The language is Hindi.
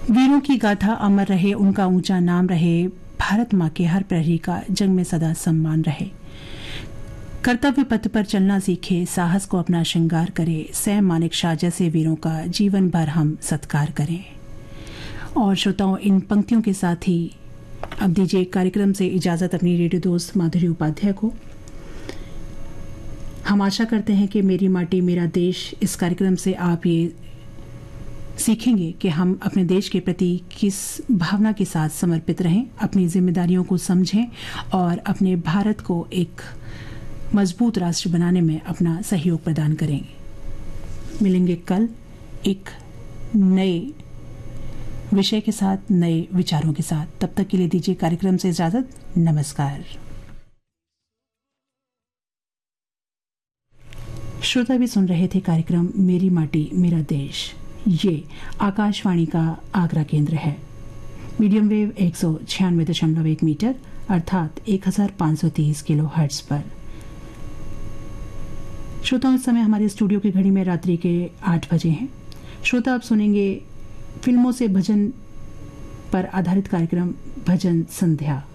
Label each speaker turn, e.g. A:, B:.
A: वीरों की गाथा अमर रहे, उनका ऊंचा नाम रहे, भारत माँ के हर प्रहरी का जंग में सदा सम्मान रहे। कर्तव्य पथ पर चलना सीखे, साहस को अपना श्रृंगार करे, सैम मानेक शाह जैसे वीरों का जीवन भर हम सत्कार करें। और श्रोताओं, इन पंक्तियों के साथ ही अब दीजिए कार्यक्रम से इजाजत अपनी रेडियो दोस्त माधुरी उपाध्याय को। हम आशा करते हैं कि मेरी माटी मेरा देश इस कार्यक्रम से आप ये सीखेंगे कि हम अपने देश के प्रति किस भावना के साथ समर्पित रहें, अपनी जिम्मेदारियों को समझें और अपने भारत को एक मजबूत राष्ट्र बनाने में अपना सहयोग प्रदान करें। मिलेंगे कल एक नए विषय के साथ, नए विचारों के साथ। तब तक के लिए दीजिए कार्यक्रम से इजाजत। नमस्कार। श्रोता भी सुन रहे थे कार्यक्रम मेरी माटी मेरा देश। ये आकाशवाणी का आगरा केंद्र है। मीडियम वेव 196.1 मीटर अर्थात 1530 किलो हर्ट्ज पर। श्रोता, इस समय हमारे स्टूडियो की घड़ी में रात्रि के 8 बजे हैं। श्रोता, आप सुनेंगे फिल्मों से भजन पर आधारित कार्यक्रम भजन संध्या।